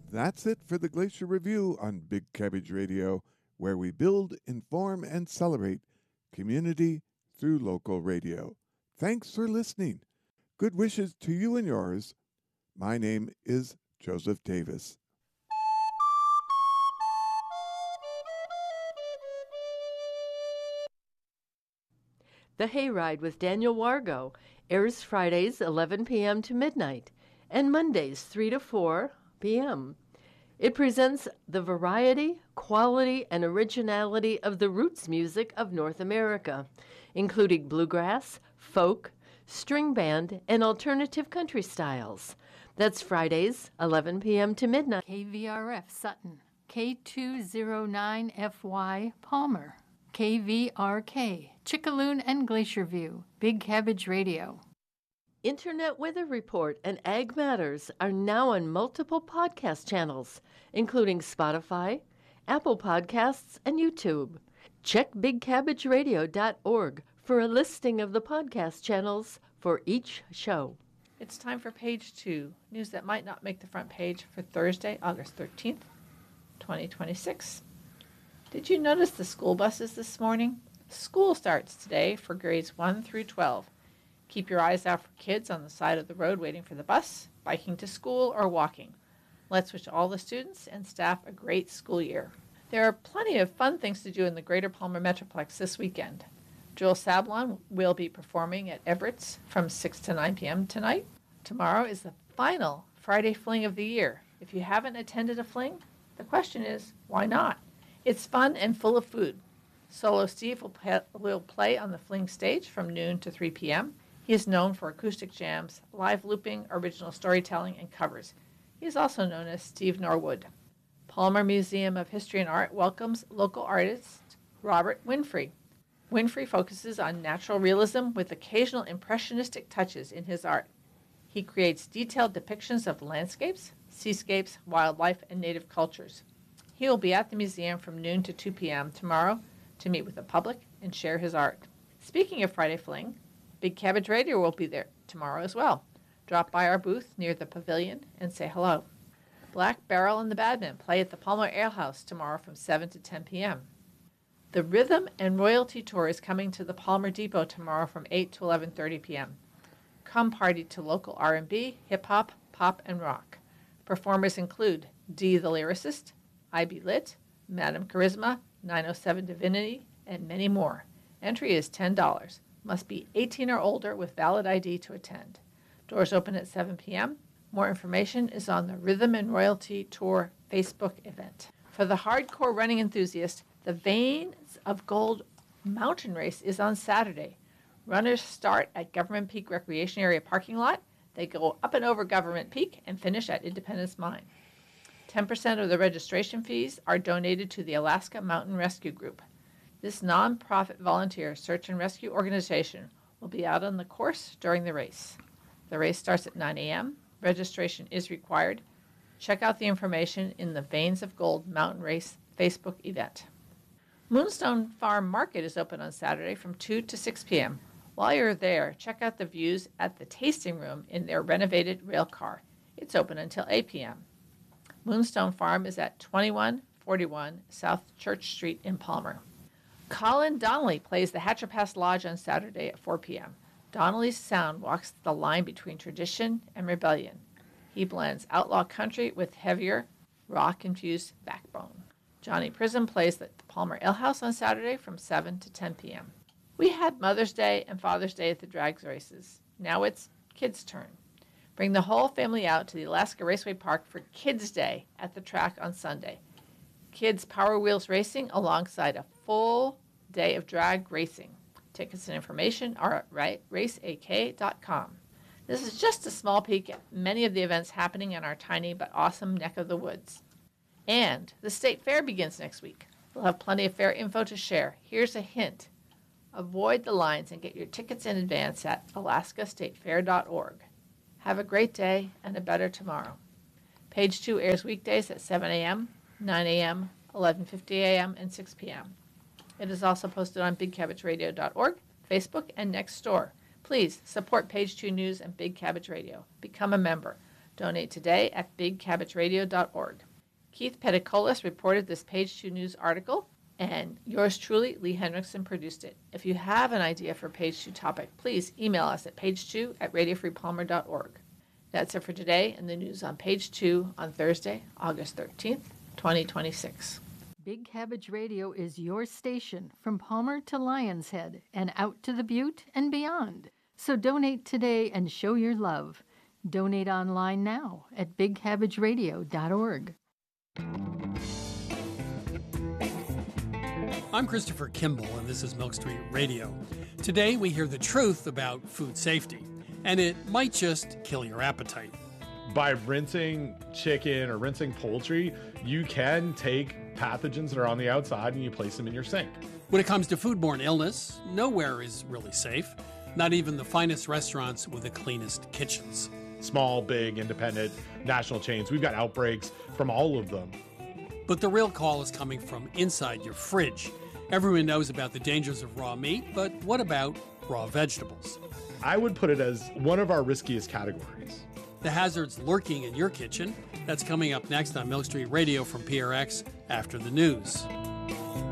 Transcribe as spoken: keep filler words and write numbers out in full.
That's it for the Glacier Review on Big Cabbage Radio, where we build, inform, and celebrate community through local radio. Thanks for listening. Good wishes to you and yours. My name is Joseph Davis. The Hayride with Daniel Wargo airs Fridays eleven p.m. to midnight and Mondays three to four p.m. It presents the variety, quality, and originality of the roots music of North America, including bluegrass, folk, string band, and alternative country styles. That's Fridays, eleven p.m. to midnight. K V R F Sutton, K two oh nine F Y Palmer, K V R K, Chickaloon and Glacier View, Big Cabbage Radio. Internet Weather Report and Ag Matters are now on multiple podcast channels, including Spotify, Apple Podcasts, and YouTube. Check big cabbage radio dot org for a listing of the podcast channels for each show. It's time for page two, news that might not make the front page for Thursday, August thirteenth, twenty twenty-six. Did you notice the school buses this morning? School starts today for grades one through twelve. Keep your eyes out for kids on the side of the road waiting for the bus, biking to school, or walking. Let's wish all the students and staff a great school year. There are plenty of fun things to do in the Greater Palmer Metroplex this weekend. Joel Sablon will be performing at Everett's from six to nine p.m. tonight. Tomorrow is the final Friday fling of the year. If you haven't attended a fling, the question is, why not? It's fun and full of food. Solo Steve will play, will play on the fling stage from noon to three p.m. He is known for acoustic jams, live looping, original storytelling, and covers. He is also known as Steve Norwood. Palmer Museum of History and Art welcomes local artist Robert Winfrey. Winfrey focuses on natural realism with occasional impressionistic touches in his art. He creates detailed depictions of landscapes, seascapes, wildlife, and native cultures. He will be at the museum from noon to two p.m. tomorrow to meet with the public and share his art. Speaking of Friday Fling, Big Cabbage Radio will be there tomorrow as well. Drop by our booth near the pavilion and say hello. Black Barrel and the Badmen play at the Palmer Ale House tomorrow from seven to ten p.m. The Rhythm and Royalty Tour is coming to the Palmer Depot tomorrow from eight to eleven thirty p.m. Come party to local R and B, hip-hop, pop, and rock. Performers include Dee the Lyricist, I Be Lit, Madame Charisma, nine oh seven Divinity, and many more. Entry is ten dollars. Must be eighteen or older with valid I D to attend. Doors open at seven p.m. More information is on the Rhythm and Royalty Tour Facebook event. For the hardcore running enthusiast, the Veins of Gold Mountain Race is on Saturday. Runners start at Government Peak Recreation Area parking lot. They go up and over Government Peak and finish at Independence Mine. ten percent of the registration fees are donated to the Alaska Mountain Rescue Group. This nonprofit volunteer search and rescue organization will be out on the course during the race. The race starts at nine a.m. Registration is required. Check out the information in the Veins of Gold Mountain Race Facebook event. Moonstone Farm Market is open on Saturday from two to six p.m. While you're there, check out the views at the tasting room in their renovated rail car. It's open until eight p.m. Moonstone Farm is at twenty-one forty-one South Church Street in Palmer. Colin Donnelly plays the Hatcher Pass Lodge on Saturday at four p.m. Donnelly's sound walks the line between tradition and rebellion. He blends outlaw country with heavier, rock-infused backbone. Johnny Prism plays at the Palmer Ale House on Saturday from seven to ten p.m. We had Mother's Day and Father's Day at the drag races. Now it's kids' turn. Bring the whole family out to the Alaska Raceway Park for Kids' Day at the track on Sunday. Kids Power Wheels Racing alongside a full day of drag racing. Tickets and information are at race a k dot com. This is just a small peek at many of the events happening in our tiny but awesome neck of the woods. And the State Fair begins next week. We'll have plenty of fair info to share. Here's a hint. Avoid the lines and get your tickets in advance at alaska state fair dot org. Have a great day and a better tomorrow. Page two airs weekdays at seven a.m., nine a.m., eleven fifty a.m., and six p.m. It is also posted on big cabbage radio dot org, Facebook, and Nextdoor. Please support Page two News and Big Cabbage Radio. Become a member. Donate today at big cabbage radio dot org. Keith Petticolas reported this Page Two News article, and yours truly, Lee Henriksen, produced it. If you have an idea for a Page Two topic, please email us at page two at radio free palmer dot org. That's it for today and the news on Page Two on Thursday, August thirteenth, twenty twenty-six. Big Cabbage Radio is your station from Palmer to Lion's Head and out to the Butte and beyond. So donate today and show your love. Donate online now at big cabbage radio dot org. I'm Christopher Kimball, and this is Milk Street Radio. Today we hear the truth about food safety, and it might just kill your appetite. By rinsing chicken or rinsing poultry, you can take pathogens that are on the outside and you place them in your sink. When it comes to foodborne illness, nowhere is really safe, not even the finest restaurants with the cleanest kitchens. Small, big, independent, national chains, we've got outbreaks from all of them. But the real call is coming from inside your fridge. Everyone knows about the dangers of raw meat, but what about raw vegetables? I would put it as one of our riskiest categories. The hazards lurking in your kitchen. That's coming up next on Milk Street Radio from P R X after the news.